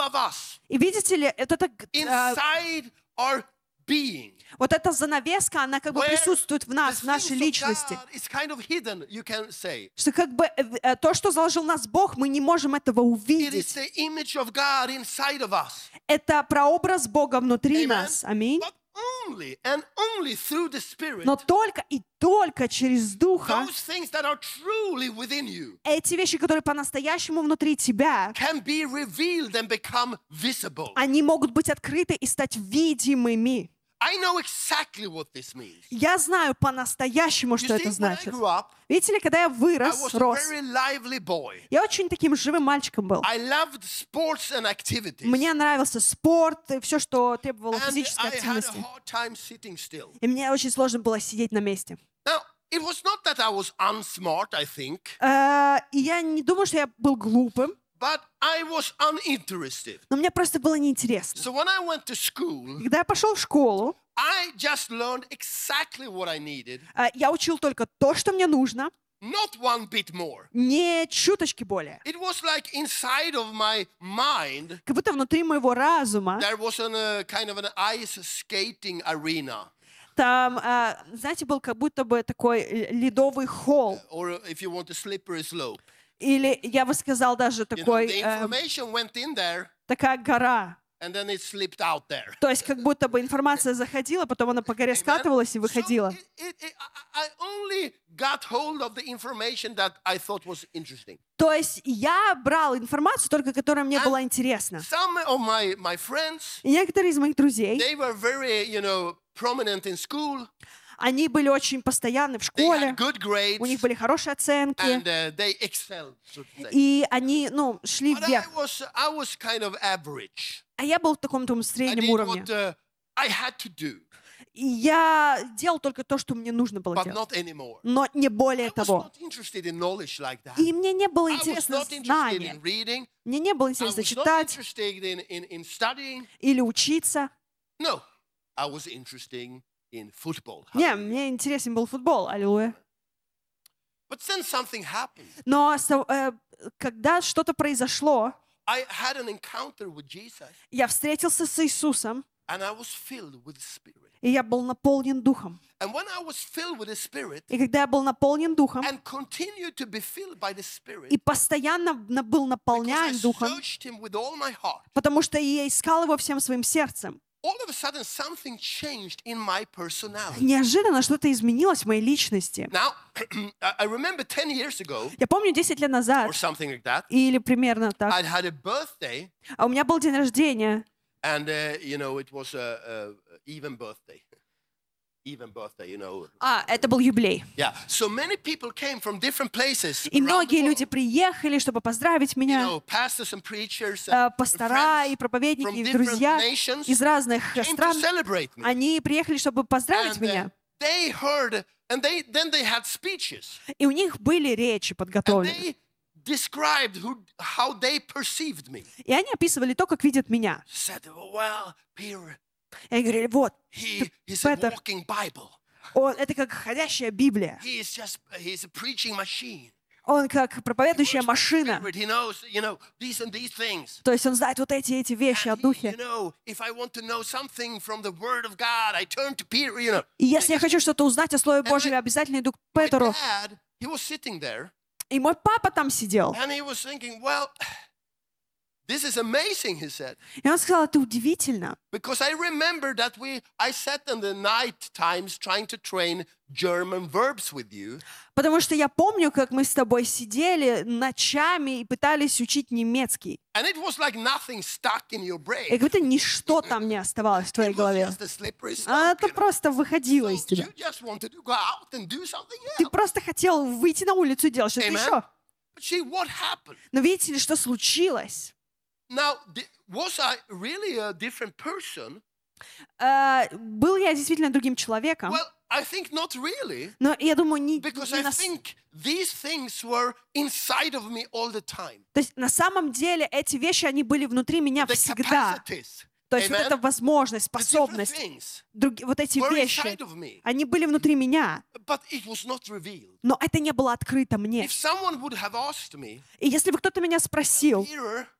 of us, И видите ли, inside our being, вот эта занавеска, она как бы where присутствует в нас, в the нашей things of личности. God is kind of hidden, you can say. Что как бы то, что заложил в нас Бог, мы не можем этого It is увидеть. the image of God inside of us. Это прообраз Бога внутри Amen. нас. Аминь. But only and only through the Spirit, Но только и только через Духа those things that are truly within you эти вещи, которые по-настоящему внутри тебя, can be revealed and become visible. они могут быть открыты и стать видимыми. I know exactly what this means. Я знаю по-настоящему, что You это see, when I значит. grew up, Видите ли, когда я I вырос, was a рос, very lively boy. я очень таким живым мальчиком был. I loved sports and activities. Мне нравился спорт и все, что требовало And физической I had a активности. hard time sitting still. И мне очень сложно было сидеть на месте. Now, it was not that I was unsmart, I think, И я не думаю, что я был глупым, but I was uninterested. но мне просто было неинтересно. So when I went to school, Когда я пошел в школу, I just learned exactly what I needed, я учил только то, что мне нужно, not one bit more. не чуточки более. It was like inside of my mind, Как будто внутри моего разума there was a kind of an ice skating arena. там, знаете, был как будто бы такой ледовый холл. Or if you want a slippery slope. Или, я бы сказал, даже You know, такой, the information went in there такая гора. and then it slipped out there. То есть как будто бы информация заходила, потом она по горе скатывалась и выходила. So I only got hold of the information that I thought was interesting. То есть я брал информацию, только которая мне была интересна. Some of my friends, И некоторые из моих друзей, they were very, prominent in school. они были очень постоянны в They школе, had good grades у них были хорошие оценки, and they excelled, so to say. и они, шли But вверх. I was kind of average. А я был в таком-то I среднем did уровне. what I had to do, И я делал только то, что мне нужно было but делать. not anymore. Но не более I was того. not interested in knowledge like that. И мне не было I was интересно not interested знание. in reading. Мне не было I интересно was not читать interested in studying. или учиться. No, I was interested in football. Не, мне интересен был футбол, аллилуйя. But then something happened. Но когда что-то произошло, I had an encounter with Jesus, я встретился с Иисусом, and I was filled with the Spirit. и я был наполнен Духом. And when I was filled with the Spirit И когда я был наполнен Духом, and continued to be filled by the Spirit, и постоянно был because I наполняем Духом, searched Him with all my heart, потому что я искал Его всем своим сердцем, all of a sudden something changed in my personality. неожиданно что-то изменилось в моей личности. Now, I remember 10 years ago, Я помню 10 лет or назад, something like that, или примерно так, I'd had a birthday, а у меня был день рождения, and, it was a even birthday. Even birthday, это был юбилей. Yeah, so many people came from different places. И around the многие люди world. приехали, чтобы поздравить меня. Pastors and preachers and Пастора и friends проповедники, from и different друзья nations из разных came to стран, celebrate me. они приехали, чтобы поздравить And меня. they heard, and then they had speeches. И у них были речи And подготовлены. they described how they perceived me. И они описывали то, как видят меня. Said, well, Peter, И они говорили, вот, he's a Петр, walking Bible. это как ходящая Библия. He's a preaching machine. Он как проповедующая машина. He knows, these and these things. То есть он знает вот эти вещи о Духе. If I want to know something from the Word of God, I turn to Peter, И если я хочу что-то узнать о Слове Божьем, я обязательно иду к My Петру. dad, he was sitting there, И мой папа там сидел. and he was thinking, well, this is amazing, he said. И он сказал, это удивительно. Because I remember that I sat in the night times trying to train German verbs with you. Потому что я помню, как мы с тобой сидели ночами и пытались учить немецкий. And it was like nothing stuck in your brain. И как будто ничто там не оставалось в твоей It was голове. just a slippery А slope, это просто выходило из So тебя. you just wanted to go out and do something Ты else. просто хотел выйти на улицу и делать что-то Amen. еще. But see, what happened? Но видите ли, что случилось? Now, was I really a different person? Был я действительно другим человеком? Well, I think not really. Но я думаю, не Because I think these things were inside of me all the time. То есть на самом деле эти вещи, они были внутри меня The всегда. capacities, То есть вот amen, эта возможность, the different способность, things вот эти were вещи, inside of me, они были внутри меня, but it was not revealed. но это не было открыто мне. If someone would have asked me, И если бы кто-то меня спросил, Peter,